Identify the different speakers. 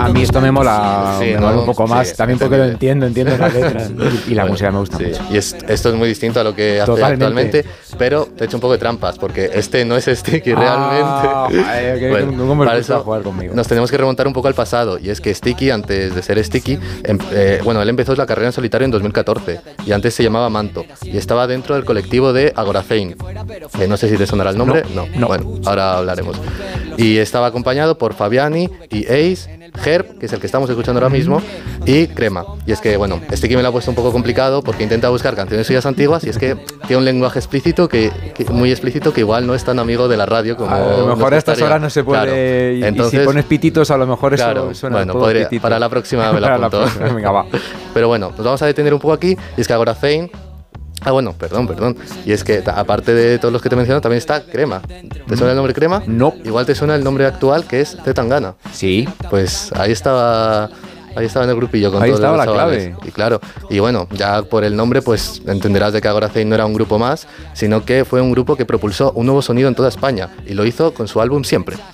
Speaker 1: A mí esto me mola,
Speaker 2: Sí,
Speaker 1: me mola
Speaker 2: ¿no?
Speaker 1: un poco más,
Speaker 2: Sí,
Speaker 1: también porque lo entiendo las letras y la música me gusta
Speaker 2: sí.
Speaker 1: mucho.
Speaker 2: Y esto es muy distinto a lo que hace
Speaker 1: Totalmente.
Speaker 2: actualmente, pero te he hecho un poco de trampas, porque este no es Sticky
Speaker 1: Ah,
Speaker 2: realmente.
Speaker 1: joder,
Speaker 2: Bueno,
Speaker 1: ¿cómo me
Speaker 2: para
Speaker 1: gusta
Speaker 2: eso
Speaker 1: jugar conmigo?
Speaker 2: nos tenemos que remontar un poco al pasado, y es que Sticky, antes de ser Sticky, él empezó la carrera en solitario en 2014, y antes se llamaba Manto, y estaba dentro del colectivo de Agoracein. No sé si te sonará el nombre. No. Bueno, ahora hablaremos. Y estaba acompañado por Fabiani y Ace, Herb, que es el que estamos escuchando ahora mismo, y Crema. Y es que, bueno, Sticky me lo ha puesto un poco complicado porque intenta buscar canciones suyas antiguas y es que tiene un lenguaje explícito, muy explícito, que igual no es tan amigo de la radio como
Speaker 1: A lo mejor
Speaker 2: nos
Speaker 1: a estas
Speaker 2: gustaría.
Speaker 1: horas no se puede.
Speaker 2: Claro. Entonces,
Speaker 1: y si pones pititos, a lo mejor eso
Speaker 2: claro,
Speaker 1: suena
Speaker 2: bueno,
Speaker 1: todo pitito.
Speaker 2: para la próxima me la
Speaker 1: Para la
Speaker 2: apunto.
Speaker 1: próxima, venga, va.
Speaker 2: Pero bueno, nos vamos a detener un poco aquí. Y es que Agoracein. Bueno, perdón. Y es que aparte de todos los que te he mencionado, también está Crema. ¿Te suena el nombre Crema?
Speaker 1: No.
Speaker 2: Igual te suena el nombre actual, que es Zetangana.
Speaker 1: Sí.
Speaker 2: Pues ahí estaba en el grupillo con
Speaker 1: Ahí
Speaker 2: todos
Speaker 1: estaba
Speaker 2: los
Speaker 1: la
Speaker 2: chavales.
Speaker 1: clave.
Speaker 2: Y claro, y bueno, ya por el nombre pues entenderás de que Agoracein no era un grupo más, sino que fue un grupo que propulsó un nuevo sonido en toda España y lo hizo con su álbum Siempre.